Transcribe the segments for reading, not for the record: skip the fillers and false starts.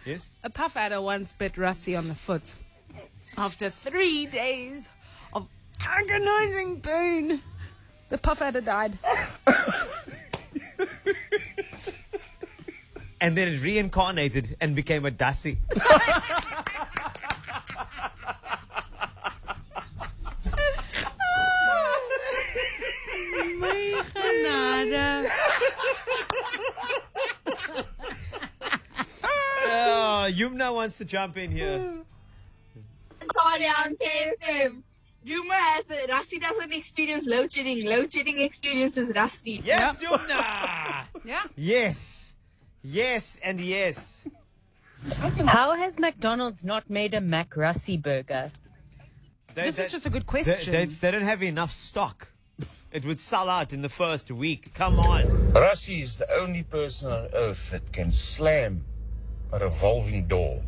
Yes? A puff adder once bit Rassie on the foot. After 3 days of agonizing pain, the puff adder died. And then it reincarnated and became a dassie. My genade. Yumna wants to jump in here. Rumor has it Rusty doesn't experience load shedding. Load shedding experiences Rusty. Yes, Yumna! Yeah. Yes. Yes and yes. How has McDonald's not made a McRussie burger? This is just a good question. They don't have enough stock. It would sell out in the first week. Come on. Rassie is the only person on earth that can slam a revolving door.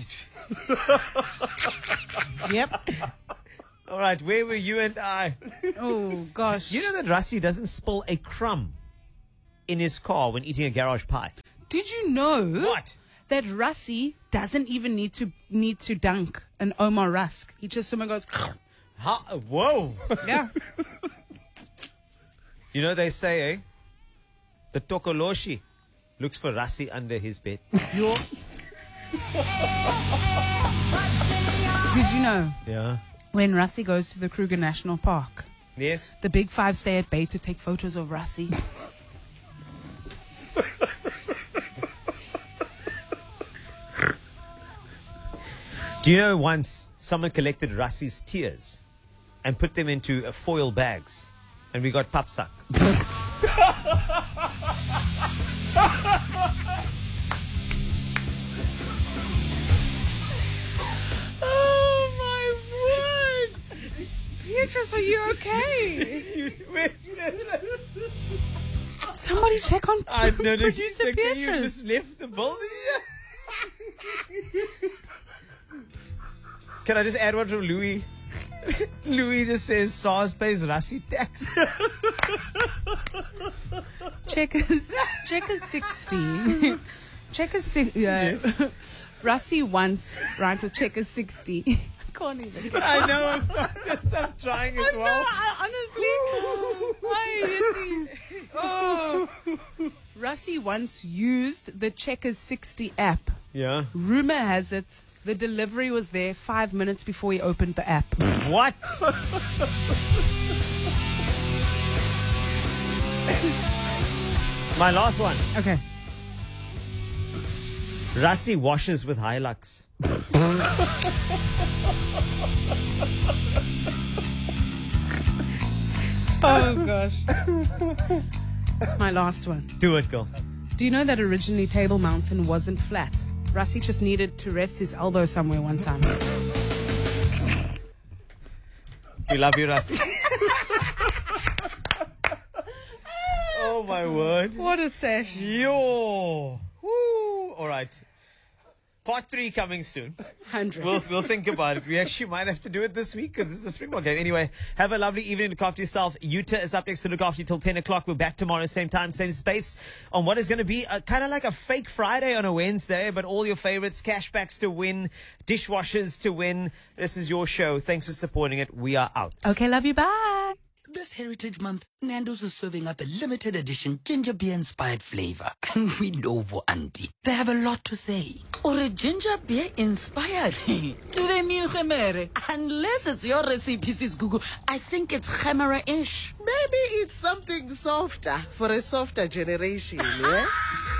Yep. All right, where were you and I? Oh, gosh. You know that Rassie doesn't spill a crumb in his car when eating a garage pie? Did you know What? that Rassie doesn't even need to dunk an Omar Rusk? He just someone goes, Whoa. yeah. You know they say, eh? The Tokoloshi looks for Rassie under his bed. Did you know Yeah. when Rassie goes to the Kruger National Park, Yes? the big five stay at bay to take photos of Rassie? Do you know once someone collected Rassie's tears and put them into foil bags and we got papsak? Oh my word! Beatrice, are you okay? Somebody check on producer You Beatrice. just left the building. Can I just add one from Louis? Louis just says SARS pays Rassie tax. Checkers 60. Checkers 60. Rassie once, right, with Checkers 60. I can't even. I know, I'm trying as well. Rassie once used the Checkers 60 app. Yeah. Rumor has it the delivery was there 5 minutes before he opened the app. What? My last one. Okay. Rassie washes with Hilux. Oh gosh. My last one. Do it, girl. Do you know that originally Table Mountain wasn't flat? Rassie just needed to rest his elbow somewhere one time. We love you, Rassie. Oh my word. What a sesh. Yo. Woo. All right. Part 3 coming soon. 100. We'll think about it. We actually might have to do it this week because it's a Springbok game. Anyway, have a lovely evening. Look after yourself. Utah is up next to look after you till 10 o'clock. We're back tomorrow, same time, same space, on what is going to be kind of like a fake Friday on a Wednesday, but all your favorites, cashbacks to win, dishwashers to win. This is your show. Thanks for supporting it. We are out. Okay, love you. Bye. This Heritage Month, Nando's is serving up a limited edition ginger beer inspired flavor. And we know for Auntie, they have a lot to say. Or a ginger beer inspired? Do they mean gemere? Unless it's your recipe, Sis Gugu. I think it's gemere-ish. Maybe it's something softer for a softer generation, yeah?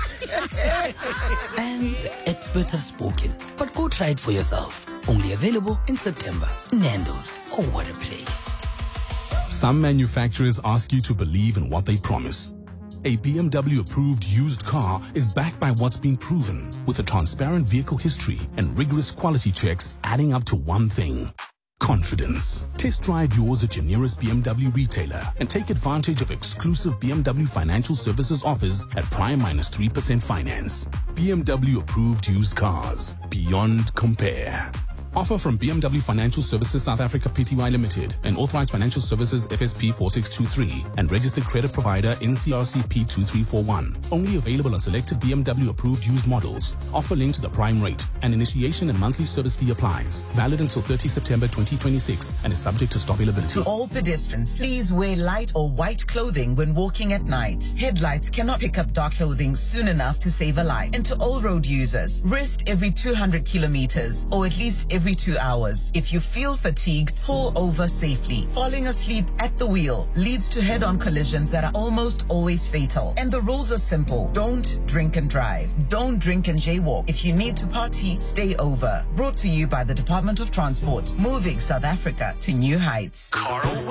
And the experts have spoken. But go try it for yourself. Only available in September. Nando's. Oh, what a place. Some manufacturers ask you to believe in what they promise. A BMW approved used car is backed by what's been proven, with a transparent vehicle history and rigorous quality checks adding up to one thing: confidence. Test drive yours at your nearest BMW retailer and take advantage of exclusive BMW financial services offers at prime -3% finance. BMW approved used cars. Beyond compare. Offer from BMW Financial Services South Africa Pty Limited, an authorized financial services FSP 4623 and registered credit provider NCRCP 2341. Only available on selected BMW approved used models. Offer linked to the prime rate. An initiation and monthly service fee applies. Valid until 30 September 2026 and is subject to stock availability. To all pedestrians, please wear light or white clothing when walking at night. Headlights cannot pick up dark clothing soon enough to save a life. And to all road users, rest every 200 kilometers or at least every 2 hours. If you feel fatigued, pull over safely. Falling asleep at the wheel leads to head-on collisions that are almost always fatal. And the rules are simple. Don't drink and drive. Don't drink and jaywalk. If you need to party, stay over. Brought to you by the Department of Transport, moving South Africa to new heights. Carl